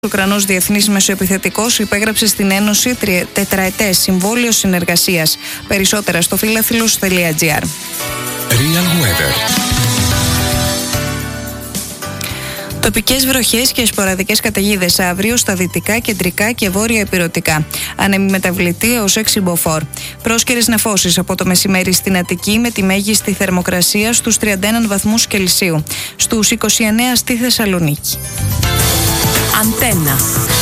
Ο Ουκρανός διεθνής μεσοεπιθετικός υπέγραψε στην Ένωση τετραετές συμβόλαιο συνεργασίας. Περισσότερα στο filathilos.gr. Real Weather. Τοπικές βροχές και σποραδικές καταιγίδες αύριο στα δυτικά, κεντρικά και βόρεια ηπειρωτικά. Άνεμη μεταβλητή έως 6 μποφόρ. Πρόσκαιρες νεφώσεις από το μεσημέρι στην Αττική με τη μέγιστη θερμοκρασία στους 31 βαθμούς Κελσίου. Στους 29 στη Θεσσαλονίκη. Αντένα.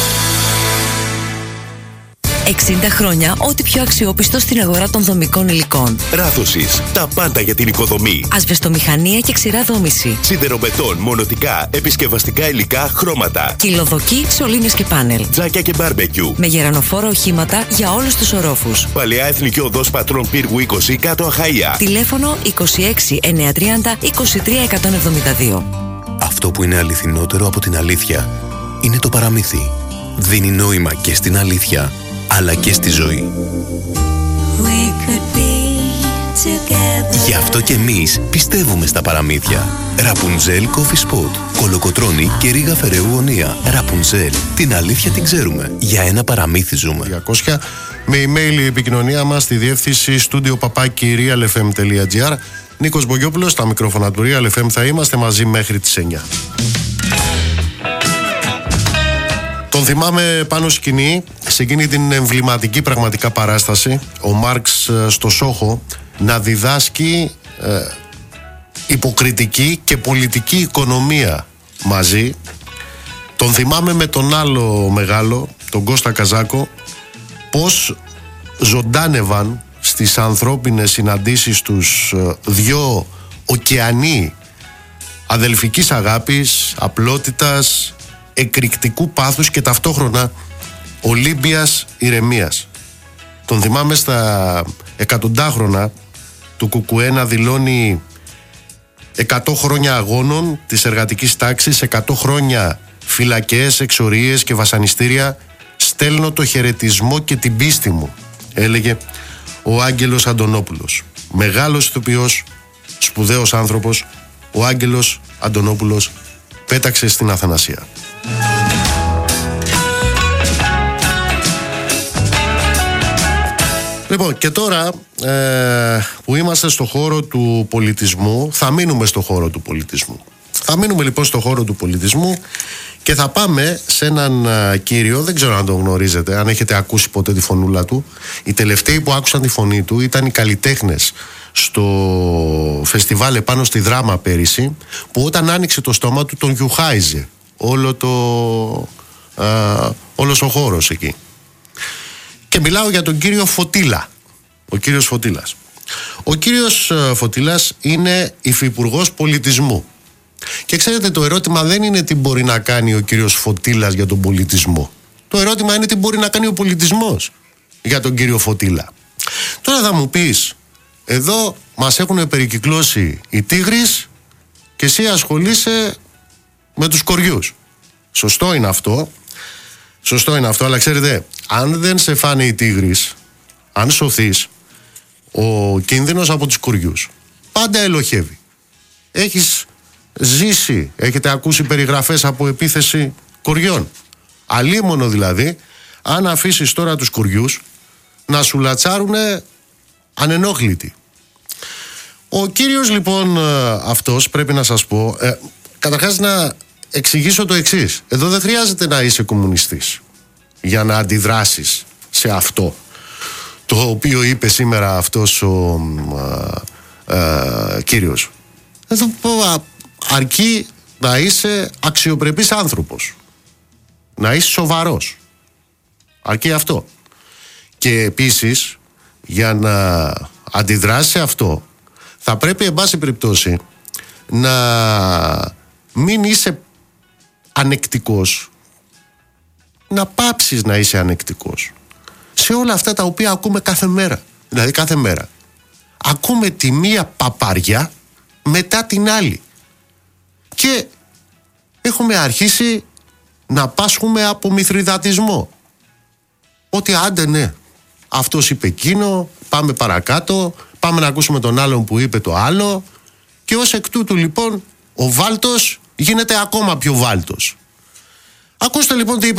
60 χρόνια, ό,τι πιο αξιόπιστο στην αγορά των δομικών υλικών. Ράδοσης, τα πάντα για την οικοδομή. Ασβεστομηχανία και ξηρά δόμηση. Σιδερομετών, μονοτικά, επισκευαστικά υλικά, χρώματα. Κυλοδοκή, σωλήνες και πάνελ. Τζάκια και μπάρμπεκιου. Με γερανοφόρα οχήματα για όλους τους ορόφους. Παλαιά Εθνική Οδός Πατρών Πύργου 20, κάτω Αχαΐα. Τηλέφωνο 26 930 23 172. Αυτό που είναι αληθινότερο από την αλήθεια είναι το παραμύθι. Δίνει νόημα και στην αλήθεια, αλλά και στη ζωή. Γι' αυτό και εμείς πιστεύουμε στα παραμύθια. Ραπουνζέλ Coffee Spot, Κολοκοτρώνη και Ρίγα Φεραίου Γωνία. Ραπουνζέλ, την αλήθεια την ξέρουμε. Για ένα παραμύθι ζούμε. 200. Με email η επικοινωνία μας στη διεύθυνση studio@realfm.gr. Νίκος Μπογιόπουλος, στα μικρόφωνα του Real FM θα είμαστε μαζί μέχρι τις 9. Τον θυμάμαι πάνω σκηνή, σε εκείνη την εμβληματική πραγματικά παράσταση, ο Μάρξ στο Σόχο, να διδάσκει υποκριτική και πολιτική οικονομία μαζί. Τον θυμάμαι με τον άλλο μεγάλο, τον Κώστα Καζάκο, πώς ζωντάνευαν στις ανθρώπινες συναντήσεις τους δυο ωκεανοί αδελφικής αγάπης, απλότητας, εκρηκτικού πάθους και ταυτόχρονα Ολύμπιας ηρεμίας. Τον θυμάμαι στα 100 του Κουκουέ να δηλώνει 100 χρόνια αγώνων της εργατικής τάξης, 100 χρόνια φυλακές, εξορίες και βασανιστήρια. Στέλνω το χαιρετισμό και την πίστη μου, έλεγε ο Άγγελος Αντωνόπουλος. Μεγάλος ηθοποιός, σπουδαίος άνθρωπος, ο Άγγελος Αντωνόπουλος πέταξε στην Αθανασία. Λοιπόν, και τώρα που είμαστε στο χώρο του πολιτισμού, θα μείνουμε στο χώρο του πολιτισμού. Θα μείνουμε λοιπόν στο χώρο του πολιτισμού και θα πάμε σε έναν κύριο, δεν ξέρω αν τον γνωρίζετε, αν έχετε ακούσει ποτέ τη φωνούλα του. Οι τελευταίοι που άκουσαν τη φωνή του ήταν οι καλλιτέχνες στο φεστιβάλ επάνω στη Δράμα πέρυσι, που όταν άνοιξε το στόμα του τον γιουχάιζε όλος ο χώρος εκεί. Και μιλάω για τον κύριο Φωτήλα. Ο κύριος Φωτήλας. Ο κύριος Φωτήλας είναι υφυπουργός πολιτισμού. Και ξέρετε, το ερώτημα δεν είναι τι μπορεί να κάνει ο κύριος Φωτήλας για τον πολιτισμό. Το ερώτημα είναι τι μπορεί να κάνει ο πολιτισμός για τον κύριο Φωτήλα. Τώρα θα μου πεις, εδώ μας έχουν περικυκλώσει οι τίγρεις και εσύ ασχολείσαι με τους κοριούς. Σωστό είναι αυτό. Σωστό είναι αυτό, αλλά ξέρετε, αν δεν σε φάνε οι τίγρεις, αν σωθείς, ο κίνδυνος από τους κοριούς πάντα ελοχεύει. Έχεις ζήσει, έχετε ακούσει περιγραφές από επίθεση κοριών. Αλίμονο δηλαδή, αν αφήσεις τώρα τους κοριούς να σου λατσάρουνε ανενόχλητοι. Ο κύριος λοιπόν αυτός, πρέπει να σας πω, καταρχάς να εξηγήσω το εξής. Εδώ δεν χρειάζεται να είσαι κομμουνιστής για να αντιδράσεις σε αυτό το οποίο είπε σήμερα αυτός ο κύριος. Εδώ αρκεί να είσαι αξιοπρεπής άνθρωπος, να είσαι σοβαρός, αρκεί αυτό. Και επίσης, για να αντιδράσεις σε αυτό, θα πρέπει εν πάση περιπτώσει να μην είσαι ανεκτικός, να πάψεις να είσαι ανεκτικός σε όλα αυτά τα οποία ακούμε κάθε μέρα. Δηλαδή κάθε μέρα ακούμε τη μία παπάρια μετά την άλλη και έχουμε αρχίσει να πάσχουμε από μηθριδατισμό. Ότι άντε ναι, αυτός είπε εκείνο, πάμε παρακάτω, πάμε να ακούσουμε τον άλλον που είπε το άλλο, και ως εκ τούτου λοιπόν ο βάλτος γίνεται ακόμα πιο βάλτος. Ακούστε λοιπόν τι είπε